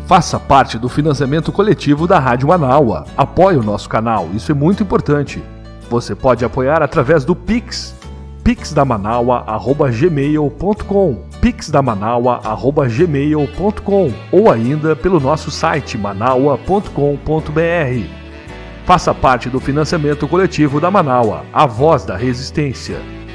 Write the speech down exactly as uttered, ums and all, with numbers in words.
Faça parte do financiamento coletivo da Rádio Manaua. Apoie o nosso canal, isso é muito importante. Você pode apoiar através do Pix, pixdamanaua arroba gmail ponto com, pixdamanaua arroba gmail ponto com ou ainda pelo nosso site manaua ponto com ponto br. Faça parte do financiamento coletivo da Manaua, a voz da resistência.